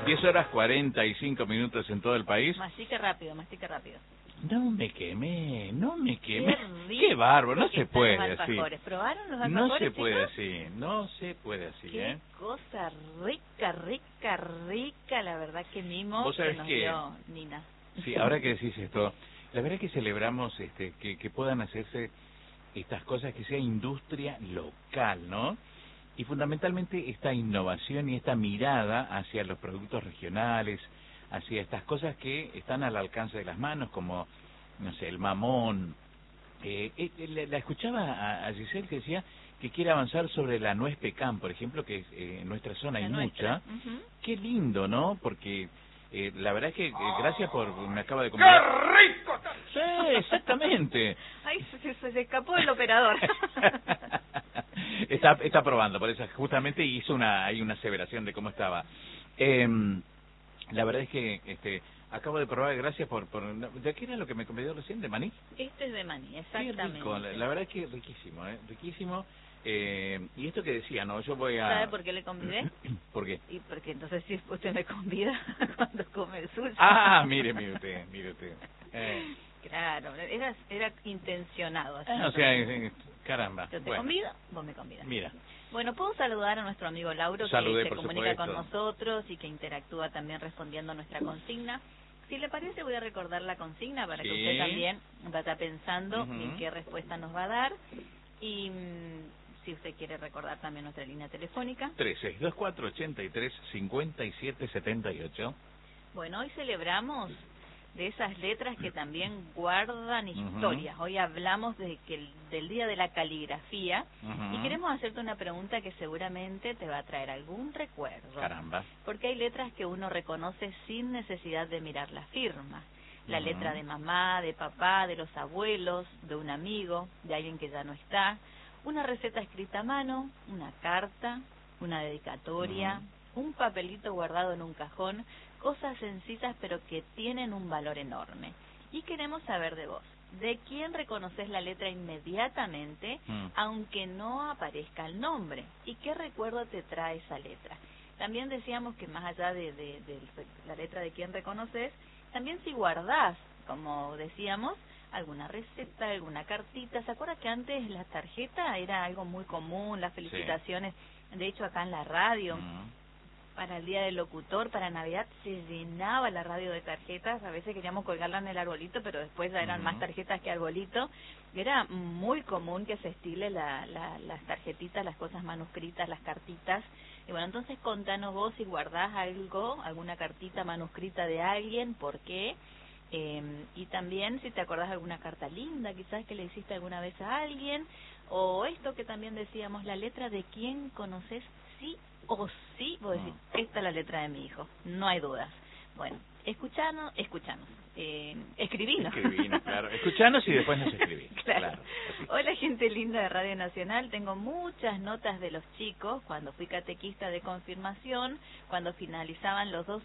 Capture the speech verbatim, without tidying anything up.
diez horas cuarenta y cinco minutos en todo el país. Mastique rápido, mastique rápido. No me quemé, no me quemé. Qué, Qué bárbaro, no se puede los así. ¿Probaron los alfajores, No se chicos? puede así, no se puede así, Qué ¿eh? cosa rica, rica, rica, la verdad que mimo ¿Vos sabés que nos que... dio Nina. Sí, ahora que decís esto, la verdad es que celebramos este que, que puedan hacerse estas cosas, que sea industria local, ¿no? Y fundamentalmente esta innovación y esta mirada hacia los productos regionales, hacia estas cosas que están al alcance de las manos, como, no sé, el mamón. Eh, eh, la, la escuchaba a, a Giselle que decía que quiere avanzar sobre la nuez pecan, por ejemplo, que eh, en nuestra zona La hay nuestra. mucha. Uh-huh. Qué lindo, ¿no? Porque eh, la verdad es que, eh, gracias por... me acaba de ¡Qué comer. rico! Sí, exactamente. Ay, se, se, se escapó el operador. está está probando, por eso justamente hizo una hay una aseveración de cómo estaba. Eh, la verdad es que este acabo de probar, gracias por, por... ¿De qué era lo que me convidó recién? ¿De maní? Este es de maní, Qué exactamente. rico, la, la verdad es que riquísimo, ¿eh? Riquísimo. Eh, y esto que decía, ¿no? Yo voy a... ¿Sabe por qué le convidé? ¿Por qué? Y porque entonces si usted me convida cuando come el sushi. Ah, mire, mire usted, mire usted. Eh. Claro, era, era intencionado. Así, Ah, o sea, eh, caramba. Yo te bueno. convido, vos me convidas. Mira. Bueno, puedo saludar a nuestro amigo Lauro, Saludé, que se por comunica supuesto. con nosotros y que interactúa también respondiendo a nuestra consigna. Si le parece, voy a recordar la consigna para Sí. que usted también vaya pensando Uh-huh. en qué respuesta nos va a dar. Y mmm, si usted quiere recordar también nuestra línea telefónica. tres seis dos cuatro, ochenta y tres, cincuenta y siete setenta y ocho. Bueno, hoy celebramos de esas letras que también guardan historias. Uh-huh. Hoy hablamos de que el, del Día de la Caligrafía. Uh-huh. Y queremos hacerte una pregunta que seguramente te va a traer algún recuerdo. Caramba. Porque hay letras que uno reconoce sin necesidad de mirar la firma. La uh-huh. letra de mamá, de papá, de los abuelos, de un amigo, de alguien que ya no está. Una receta escrita a mano, una carta, una dedicatoria, uh-huh. un papelito guardado en un cajón. Cosas sencillas pero que tienen un valor enorme. Y queremos saber de vos, ¿de quién reconoces la letra inmediatamente, mm. aunque no aparezca el nombre? ¿Y qué recuerdo te trae esa letra? También decíamos que más allá de, de, de la letra de quién reconoces, también si guardás, como decíamos, alguna receta, alguna cartita. ¿Se acuerda que antes la tarjeta era algo muy común, las felicitaciones? Sí. De hecho, acá en la radio... Mm. Para el Día del Locutor, para Navidad, se llenaba la radio de tarjetas. A veces queríamos colgarla en el arbolito, pero después ya eran uh-huh. más tarjetas que arbolito. Era muy común que se estile la, la, las tarjetitas, las cosas manuscritas, las cartitas. Y bueno, entonces contanos vos si guardás algo, alguna cartita manuscrita de alguien, por qué. Eh, y también si te acordás alguna carta linda, quizás que le hiciste alguna vez a alguien. O esto que también decíamos, la letra de quién conoces sí o sí, vos decís, esta es la letra de mi hijo, no hay dudas. Bueno, escuchanos, escuchanos, eh, escribinos. Escribinos, claro, escuchanos y después nos escribís. Claro. Claro, Hola gente linda de Radio Nacional, tengo muchas notas de los chicos cuando fui catequista de confirmación, cuando finalizaban los dos